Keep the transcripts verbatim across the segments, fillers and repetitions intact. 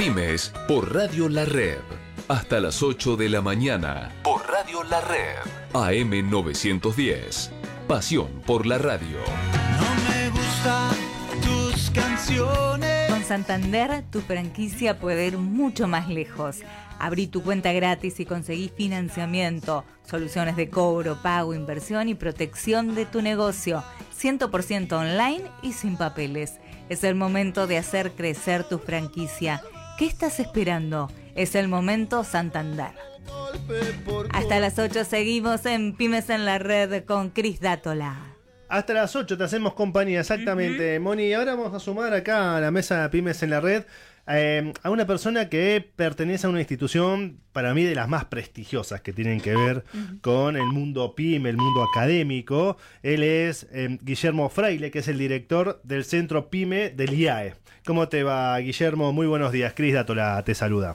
Pymes por Radio La Red. Hasta las ocho de la mañana por Radio La Red. A M novecientos diez. Pasión por la radio. No me gustan tus canciones. Con Santander, tu franquicia puede ir mucho más lejos. Abrí tu cuenta gratis y conseguí financiamiento, soluciones de cobro, pago, inversión y protección de tu negocio. cien por ciento online y sin papeles. Es el momento de hacer crecer tu franquicia. ¿Qué estás esperando? Es el momento Santander. Hasta las ocho seguimos en Pymes en la Red con Cris Dátola. Hasta las ocho te hacemos compañía, exactamente, uh-huh. Moni. Ahora vamos a sumar acá a la mesa de Pymes en la Red eh, a una persona que pertenece a una institución, para mí, de las más prestigiosas que tienen que ver uh-huh. con el mundo PYME, el mundo académico. Él es eh, Guillermo Fraile, que es el director del Centro PYME del I A E. ¿Cómo te va, Guillermo? Muy buenos días. Cris Dátola te saluda.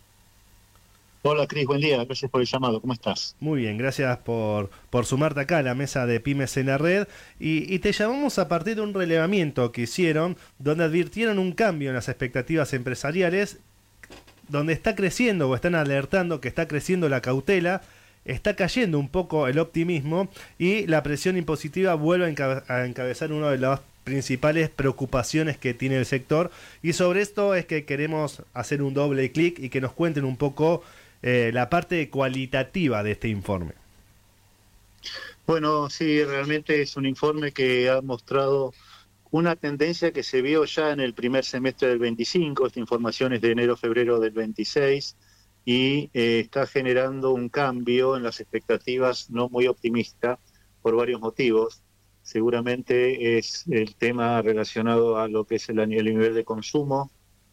Hola Cris, buen día, gracias por el llamado, ¿cómo estás? Muy bien, gracias por, por sumarte acá a la mesa de Pymes en la Red y, y te llamamos a partir de un relevamiento que hicieron donde advirtieron un cambio en las expectativas empresariales, donde está creciendo o están alertando que está creciendo la cautela, está cayendo un poco el optimismo y la presión impositiva vuelve a, encabe- a encabezar una de las principales preocupaciones que tiene el sector, y sobre esto es que queremos hacer un doble clic y que nos cuenten un poco Eh, la parte cualitativa de este informe. Bueno, sí, realmente es un informe que ha mostrado una tendencia que se vio ya en el primer semestre del veinticinco, esta información es de enero-febrero del veintiséis, y eh, está generando un cambio en las expectativas no muy optimistas por varios motivos. Seguramente es el tema relacionado a lo que es el, el nivel de consumo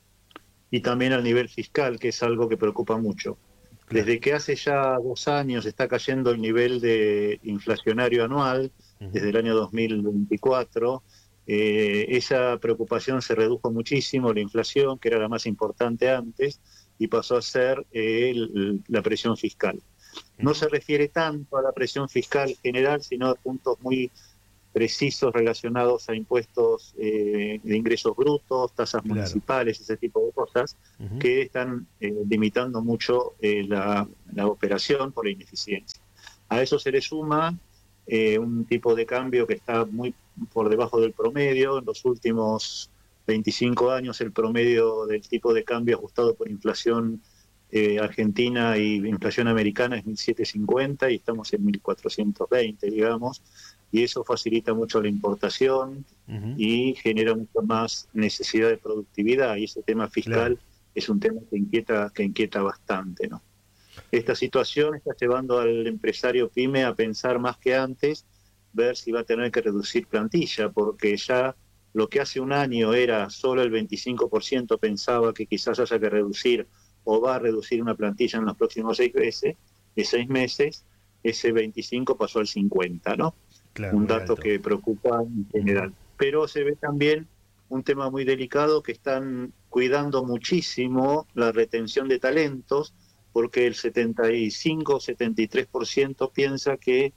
y también al nivel fiscal, que es algo que preocupa mucho. Desde que hace ya dos años está cayendo el nivel de inflacionario anual, uh-huh. desde el año dos mil veinticuatro, eh, esa preocupación se redujo muchísimo, la inflación, que era la más importante antes, y pasó a ser eh, el, la presión fiscal. Uh-huh. No se refiere tanto a la presión fiscal general, sino a puntos muy precisos relacionados a impuestos eh, de ingresos brutos, tasas claro. municipales, ese tipo de cosas, uh-huh. que están eh, limitando mucho eh, la, la operación por la ineficiencia. A eso se le suma eh, un tipo de cambio que está muy por debajo del promedio. En los últimos veinticinco años el promedio del tipo de cambio ajustado por inflación eh, argentina y inflación americana es mil setecientos cincuenta y estamos en mil cuatrocientos veinte, digamos. Y eso facilita mucho la importación uh-huh. y genera mucho más necesidad de productividad, y ese tema fiscal claro. es un tema que inquieta que inquieta bastante, ¿no? Esta situación está llevando al empresario PYME a pensar más que antes, ver si va a tener que reducir plantilla, porque ya lo que hace un año era solo el veinticinco por ciento pensaba que quizás haya que reducir o va a reducir una plantilla en los próximos seis meses, de seis meses, ese veinticinco pasó al cincuenta, ¿no? Claro, un dato alto. Que preocupa en general. Pero se ve también un tema muy delicado, que están cuidando muchísimo la retención de talentos, porque el setenta y cinco, setenta y tres por ciento piensa que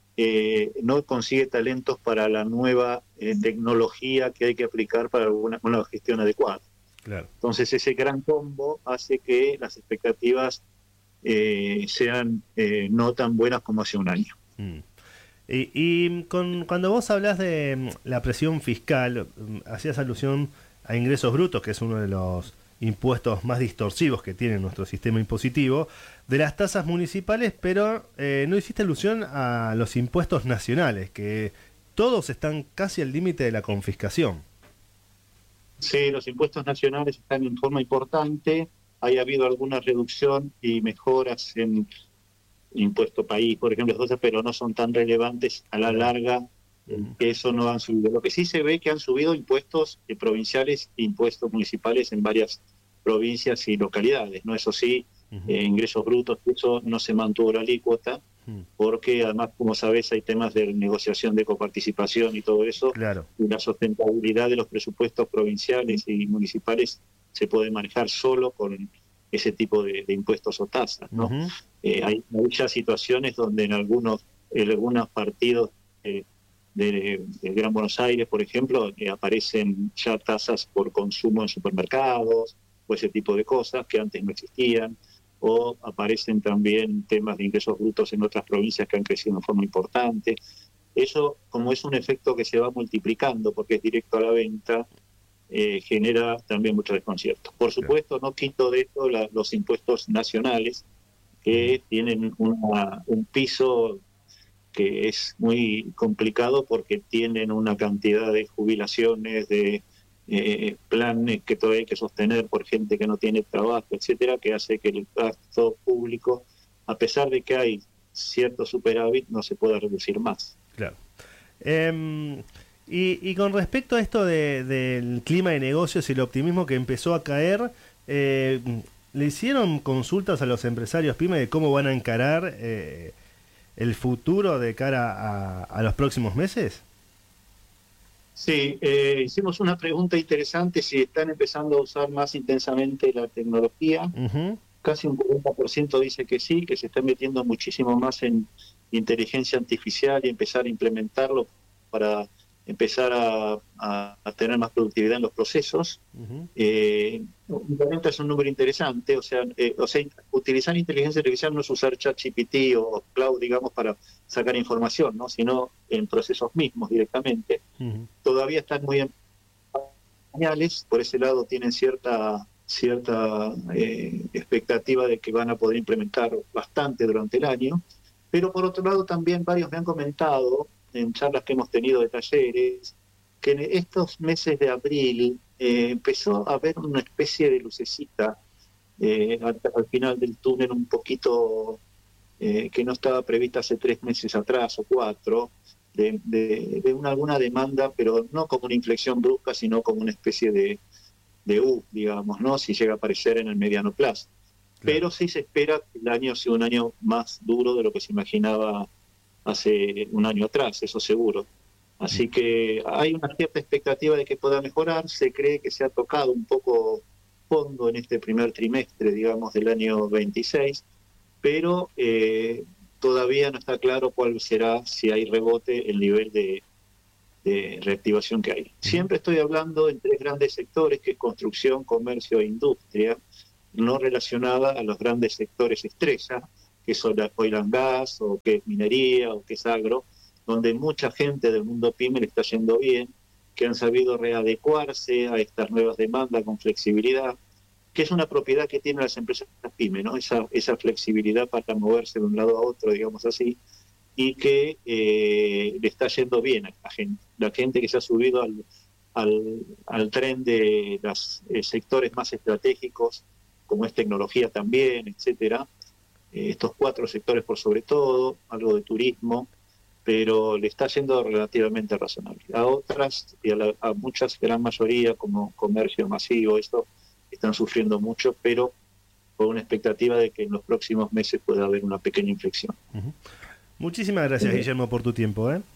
eh, no consigue talentos para la nueva eh, tecnología que hay que aplicar para una, una gestión adecuada. Claro. Entonces ese gran combo hace que las expectativas eh, sean eh, no tan buenas como hace un año. Mm. Y, y con, cuando vos hablas de la presión fiscal, hacías alusión a ingresos brutos, que es uno de los impuestos más distorsivos que tiene nuestro sistema impositivo, de las tasas municipales, pero eh, no hiciste alusión a los impuestos nacionales, que todos están casi al límite de la confiscación. Sí, los impuestos nacionales están en forma importante, ha habido alguna reducción y mejoras en impuesto país, por ejemplo, pero no son tan relevantes a la larga, uh-huh. que eso no han subido. Lo que sí se ve que han subido impuestos eh, provinciales e impuestos municipales en varias provincias y localidades, ¿no? Eso sí, uh-huh. eh, ingresos brutos, eso no se mantuvo la alícuota, uh-huh. porque además, como sabes, hay temas de negociación de coparticipación y todo eso, claro. y la sustentabilidad de los presupuestos provinciales y municipales se puede manejar solo con ese tipo de, de impuestos o tasas, ¿no? Uh-huh. Eh, hay, hay ya situaciones donde en algunos, en algunos partidos eh, de, de Gran Buenos Aires, por ejemplo, eh, aparecen ya tasas por consumo en supermercados, o ese tipo de cosas que antes no existían, o aparecen también temas de ingresos brutos en otras provincias que han crecido de forma importante. Eso, como es un efecto que se va multiplicando porque es directo a la venta, eh, genera también mucho desconcierto. Por supuesto, no quito de esto la, los impuestos nacionales, que tienen una, un piso que es muy complicado porque tienen una cantidad de jubilaciones, de eh, planes que todavía hay que sostener por gente que no tiene trabajo, etcétera, que hace que el gasto público, a pesar de que hay cierto superávit, no se pueda reducir más. Claro. Eh, y, y con respecto a esto de, del clima de negocios y el optimismo que empezó a caer, eh, ¿le hicieron consultas a los empresarios pyme de cómo van a encarar eh, el futuro de cara a, a los próximos meses? Sí, eh, hicimos una pregunta interesante, si están empezando a usar más intensamente la tecnología. Uh-huh. Casi un cuarenta por ciento dice que sí, que se está metiendo muchísimo más en inteligencia artificial y empezar a implementarlo para empezar a, a, a tener más productividad en los procesos. Uh-huh. Eh, cuarenta es un número interesante, o sea, eh, o sea, utilizar inteligencia artificial no es usar ChatGPT o Cloud, digamos, para sacar información, ¿no? Sino en procesos mismos directamente. Uh-huh. Todavía están muy en pañales, por ese lado tienen cierta cierta eh, expectativa de que van a poder implementar bastante durante el año, pero por otro lado también varios me han comentado en charlas que hemos tenido de talleres, que en estos meses de abril eh, empezó a haber una especie de lucecita eh, al, al final del túnel un poquito eh, que no estaba prevista hace tres meses atrás o cuatro, de, de, de una, alguna demanda, pero no como una inflexión brusca, sino como una especie de, de U, digamos, ¿no? Si llega a aparecer en el mediano plazo. Claro. Pero sí se espera que el año sea un año más duro de lo que se imaginaba hace un año atrás, eso seguro. Así que hay una cierta expectativa de que pueda mejorar. Se cree que se ha tocado un poco fondo en este primer trimestre, digamos, del año veintiséis, pero eh, todavía no está claro cuál será, si hay rebote, el nivel de, de reactivación que hay. Siempre estoy hablando en tres grandes sectores, que es construcción, comercio e industria, no relacionada a los grandes sectores estrella, que son la oil and gas, o que es minería, o que es agro, donde mucha gente del mundo pyme le está yendo bien, que han sabido readecuarse a estas nuevas demandas con flexibilidad, que es una propiedad que tienen las empresas pyme, ¿no? Esa, esa flexibilidad para moverse de un lado a otro, digamos así, y que eh, le está yendo bien a la gente. La gente que se ha subido al, al, al tren de los eh, sectores más estratégicos, como es tecnología también, etcétera, estos cuatro sectores por sobre todo, algo de turismo, pero le está yendo relativamente razonable. A otras, y a, la, a muchas, gran mayoría, como comercio masivo, esto, están sufriendo mucho, pero con una expectativa de que en los próximos meses pueda haber una pequeña inflexión. Uh-huh. Muchísimas gracias, uh-huh. Guillermo, por tu tiempo. ¿eh?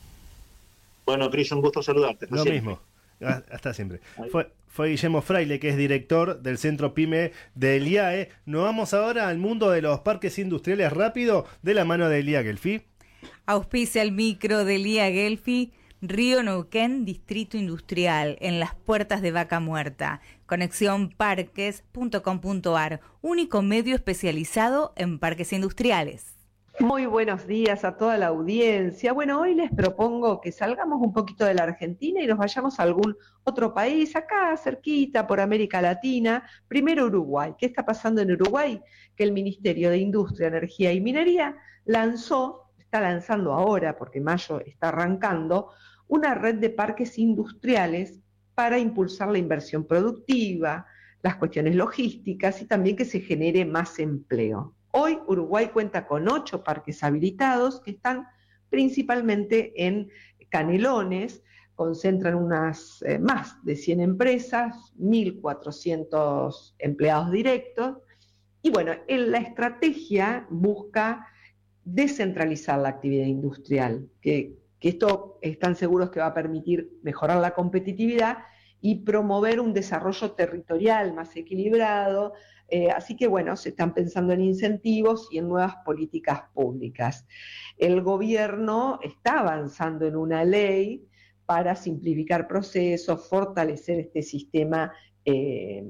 Bueno, Cris, un gusto saludarte. Lo siempre. mismo. Hasta siempre. Fue, fue Guillermo Fraile, que es director del Centro Pyme del I A E. Nos vamos ahora al mundo de los parques industriales rápido, de la mano de Elia Gelfi. Auspicia el micro de Elia Gelfi, Río Neuquén, Distrito Industrial, en las puertas de Vaca Muerta. Conexión parques punto com punto ar, único medio especializado en parques industriales. Muy buenos días a toda la audiencia. Bueno, hoy les propongo que salgamos un poquito de la Argentina y nos vayamos a algún otro país, acá cerquita, por América Latina. Primero Uruguay. ¿Qué está pasando en Uruguay? Que el Ministerio de Industria, Energía y Minería lanzó, está lanzando ahora, porque mayo está arrancando, una red de parques industriales para impulsar la inversión productiva, las cuestiones logísticas y también que se genere más empleo. Hoy Uruguay cuenta con ocho parques habilitados que están principalmente en Canelones, concentran unas eh, más de cien empresas, mil cuatrocientos empleados directos, y bueno, en la estrategia busca descentralizar la actividad industrial, que, que esto están seguros que va a permitir mejorar la competitividad y promover un desarrollo territorial más equilibrado. Eh, así que bueno, se están pensando en incentivos y en nuevas políticas públicas. El gobierno está avanzando en una ley para simplificar procesos, fortalecer este sistema eh,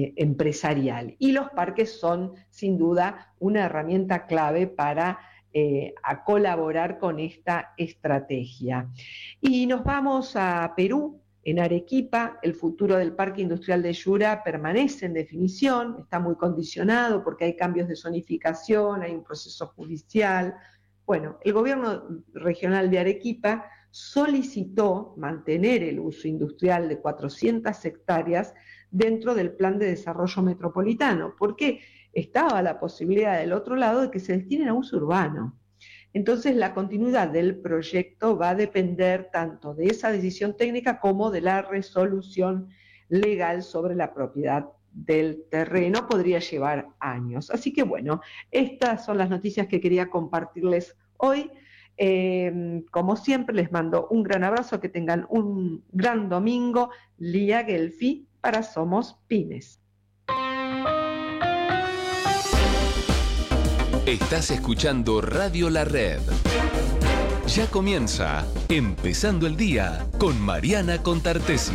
eh, empresarial. Y los parques son, sin duda, una herramienta clave para eh, a colaborar con esta estrategia. Y nos vamos a Perú. En Arequipa, el futuro del Parque Industrial de Yura permanece en definición, está muy condicionado porque hay cambios de zonificación, hay un proceso judicial. Bueno, el gobierno regional de Arequipa solicitó mantener el uso industrial de cuatrocientas hectáreas dentro del plan de desarrollo metropolitano, porque estaba la posibilidad del otro lado de que se destinen a uso urbano. Entonces, la continuidad del proyecto va a depender tanto de esa decisión técnica como de la resolución legal sobre la propiedad del terreno. Podría llevar años. Así que, bueno, estas son las noticias que quería compartirles hoy. Eh, como siempre, les mando un gran abrazo, que tengan un gran domingo. Lía Gelfi para Somos Pymes. Estás escuchando Radio La Red. Ya comienza Empezando el Día con Mariana Contartesi.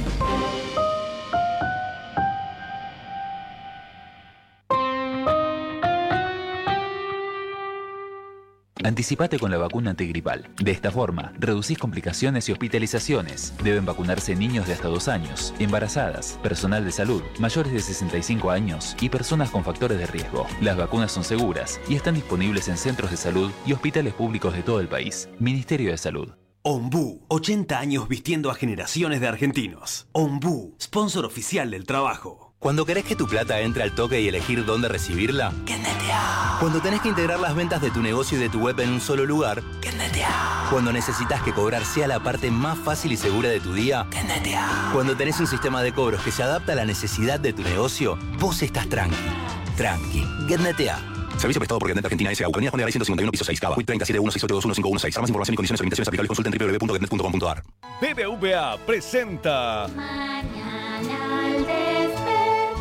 Anticipate con la vacuna antigripal. De esta forma, reducís complicaciones y hospitalizaciones. Deben vacunarse niños de hasta dos años, embarazadas, personal de salud, mayores de sesenta y cinco años y personas con factores de riesgo. Las vacunas son seguras y están disponibles en centros de salud y hospitales públicos de todo el país. Ministerio de Salud. Ombú, ochenta años vistiendo a generaciones de argentinos. Ombú, sponsor oficial del trabajo. Cuando querés que tu plata entre al toque y elegir dónde recibirla, ¡Kendetea! Cuando tenés que integrar las ventas de tu negocio y de tu web en un solo lugar, ¡Kendetea! Cuando necesitas que cobrar sea la parte más fácil y segura de tu día, ¡Kendetea! Cuando tenés un sistema de cobros que se adapta a la necesidad de tu negocio, vos estás tranqui. Tranqui. Kendetea. Servicio prestado por Getnet Argentina S A. Avenida Juan de Garay ciento cincuenta y uno, piso seis, Cava. treinta y siete uno seis ocho dos uno cinco uno seis. Para más información y condiciones o limitaciones aplicables, consulta en doble u doble u doble u punto getnet punto com punto a r. B B V A presenta Mañana al despertar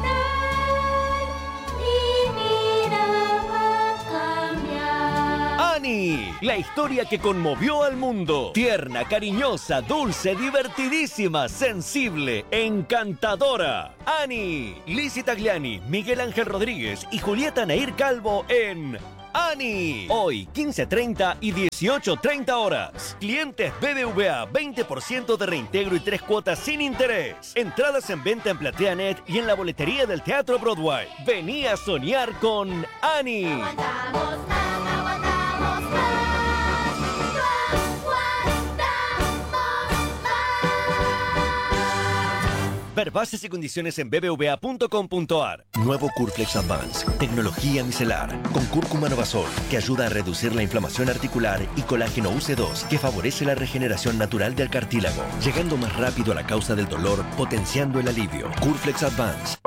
mi vida va a cambiar. Annie, la historia que conmovió al mundo. Tierna, cariñosa, dulce, divertidísima, sensible, encantadora. Annie, Lizzie Tagliani, Miguel Ángel Rodríguez y Julieta Nair Calvo en Annie. Hoy, quince treinta y dieciocho treinta horas. Clientes B B V A, veinte por ciento de reintegro y tres cuotas sin interés. Entradas en venta en PlateaNet y en la boletería del Teatro Broadway. Vení a soñar con Annie. Aguantamos más, aguantamos más. Ver bases y condiciones en b b v a punto com punto a r. Nuevo Curflex Advance, tecnología micelar, con cúrcuma novasol, que ayuda a reducir la inflamación articular, y colágeno U C dos, que favorece la regeneración natural del cartílago, llegando más rápido a la causa del dolor, potenciando el alivio. Curflex Advance,